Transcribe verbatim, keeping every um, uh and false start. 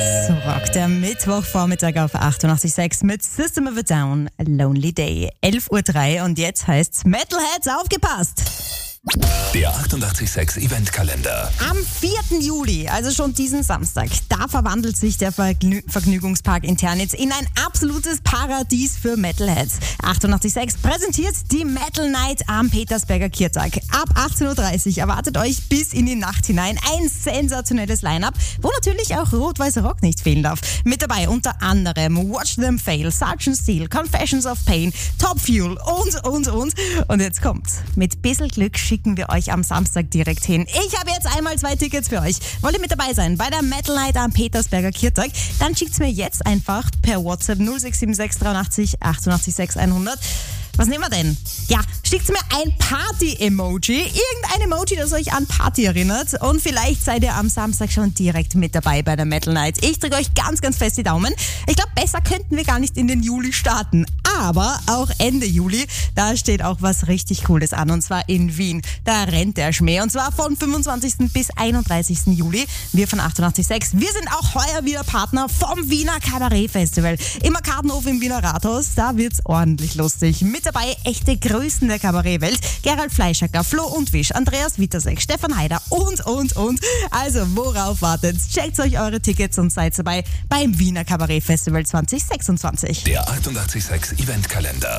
So rockt der Mittwochvormittag auf achtundachtzig Komma sechs mit System of a Down, Lonely Day. elf Uhr drei und jetzt heißt's Metalheads, aufgepasst! Der achtundachtzig Komma sechs Eventkalender. Am vierten Juli, also schon diesen Samstag, da verwandelt sich der Vergnü- Vergnügungspark in Ternitz in ein absolutes Paradies für Metalheads. achtundachtzig Komma sechs präsentiert die Metal Night am Petersberger Kirtag. Ab achtzehn Uhr dreißig erwartet euch bis in die Nacht hinein ein sensationelles Line-Up, wo natürlich auch Rot-Weiß Rock nicht fehlen darf. Mit dabei unter anderem Watch Them Fail, Sergeant Steel, Confessions of Pain, Top Fuel und, und, und. Und jetzt kommt's. Mit bisschen Glück schicken wir euch am Samstag direkt hin. Ich habe jetzt einmal zwei Tickets für euch. Wollt ihr mit dabei sein bei der Metal Night am Petersberger Kirtag? Dann schickt's mir jetzt einfach per WhatsApp null sechs sieben sechs dreiundachtzig achtundachtzig sechs hundert. Was nehmen wir denn? Ja, schickt mir ein Party-Emoji. Irgendein Emoji, das euch an Party erinnert. Und vielleicht seid ihr am Samstag schon direkt mit dabei bei der Metal Night. Ich drücke euch ganz, ganz fest die Daumen. Ich glaube, besser könnten wir gar nicht in den Juli starten. Aber auch Ende Juli, da steht auch was richtig Cooles an. Und zwar in Wien. Da rennt der Schmäh. Und zwar von fünfundzwanzigsten bis einunddreißigsten Juli. Wir von achtundachtzig Komma sechs. Wir sind auch heuer wieder Partner vom Wiener Kabarett Festival. Im Arkadenhof im Wiener Rathaus. Da wird's ordentlich lustig. Mit dabei echte Größen der Kabarettwelt. Gerald Fleischacker, Flo und Wisch, Andreas Wittersek, Stefan Haider und, und, und. Also, worauf wartet? Checkt euch eure Tickets und seid dabei beim Wiener Kabarett Festival zwanzig sechsundzwanzig. Der achtundachtzig Komma sechs Eventkalender.